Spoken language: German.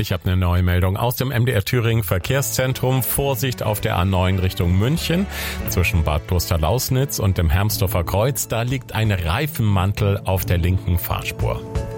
Ich habe eine neue Meldung aus dem MDR Thüringen Verkehrszentrum. Vorsicht auf der A9 Richtung München. Zwischen Bad Klosterlausnitz und dem Hermsdorfer Kreuz. Da liegt ein Reifenmantel auf der linken Fahrspur.